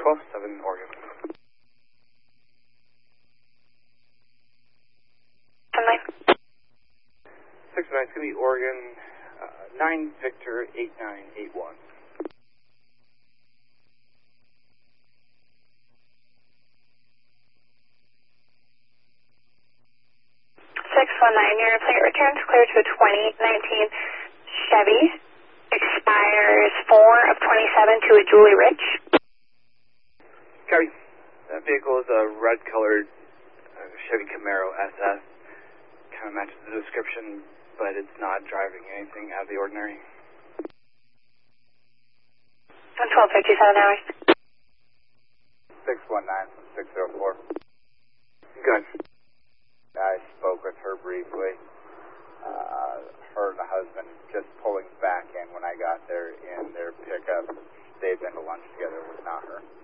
12-7 Oregon. 6-9, it's going to be Oregon, 9 Victor 8981. 619, your plate returns clear to a 2019 Chevy. Expires 4 of 27 to a Julie Rich. Copy. That vehicle is a red-colored Chevy Camaro SS. Kind of matches the description, but it's not driving anything out of the ordinary. 12:57 hours. 619 604. Good. I spoke with her briefly. Her and the husband just pulling back in when I got there in their pickup. They'd been to lunch together